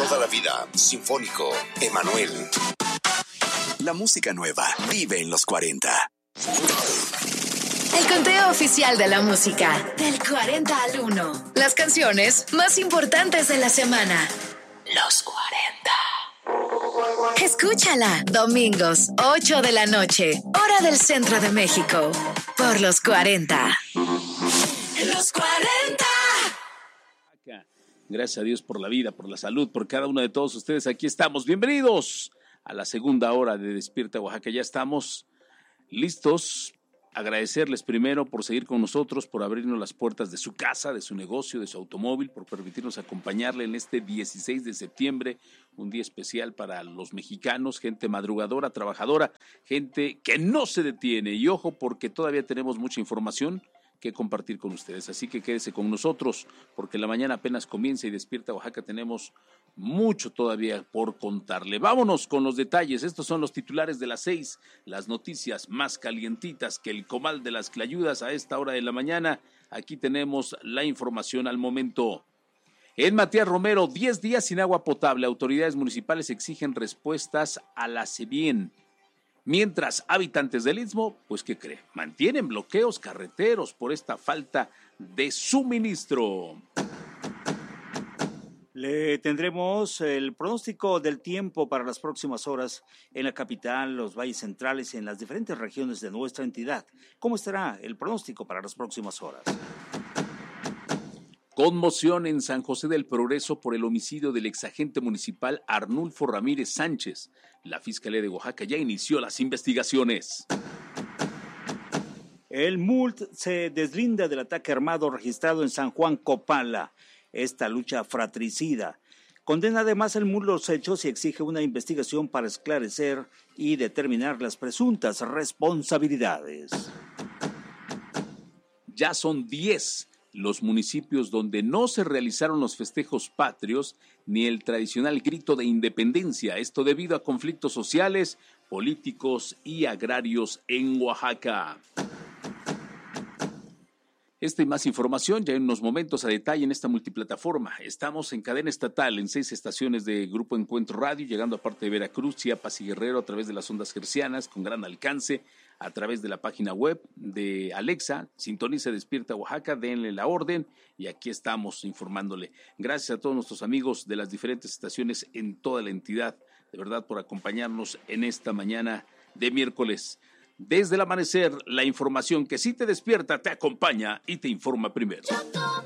toda la vida. Sinfónico, Emanuel. La música nueva vive en los 40. El conteo oficial de la música, del 40 al 1. Las canciones más importantes de la semana. Los 40. Escúchala, domingos, 8 de la noche, hora del centro de México, por los 40. Los 40. Gracias a Dios por la vida, por la salud, por cada uno de todos ustedes. Aquí estamos. Bienvenidos a la segunda hora de Despierta Oaxaca. Ya estamos listos. Agradecerles primero por seguir con nosotros, por abrirnos las puertas de su casa, de su negocio, de su automóvil, por permitirnos acompañarle en este 16 de septiembre, un día especial para los mexicanos, gente madrugadora, trabajadora, gente que no se detiene. Y ojo, porque todavía tenemos mucha información que compartir con ustedes, así que quédese con nosotros, porque la mañana apenas comienza y Despierta Oaxaca tenemos mucho todavía por contarle. Vámonos con los detalles. Estos son los titulares de las 6, las noticias más calientitas que el comal de las clayudas a esta hora de la mañana. Aquí tenemos la información al momento. En Matías Romero, 10 días sin agua potable. Autoridades municipales exigen respuestas a la SEBIEN. Mientras, habitantes del Istmo, pues ¿qué cree? Mantienen bloqueos carreteros por esta falta de suministro. Le tendremos el pronóstico del tiempo para las próximas horas en la capital, los valles centrales y en las diferentes regiones de nuestra entidad. ¿Cómo estará el pronóstico para las próximas horas? Conmoción en San José del Progreso por el homicidio del exagente municipal Arnulfo Ramírez Sánchez. La Fiscalía de Oaxaca ya inició las investigaciones. El MULT se deslinda del ataque armado registrado en San Juan Copala. Esta lucha fratricida condena además el MULT los hechos y exige una investigación para esclarecer y determinar las presuntas responsabilidades. Ya son 10 los municipios donde no se realizaron los festejos patrios ni el tradicional grito de independencia, esto debido a conflictos sociales, políticos y agrarios en Oaxaca. Esta y más información ya en unos momentos a detalle en esta multiplataforma. Estamos en cadena estatal en 6 estaciones de Grupo Encuentro Radio, llegando a parte de Veracruz, Chiapas y Guerrero a través de las ondas hercianas con gran alcance, a través de la página web de Alexa. Sintonice Despierta Oaxaca, denle la orden y aquí estamos informándole. Gracias a todos nuestros amigos de las diferentes estaciones en toda la entidad, de verdad por acompañarnos en esta mañana de miércoles. Desde el amanecer, la información que sí te despierta, te acompaña y te informa primero.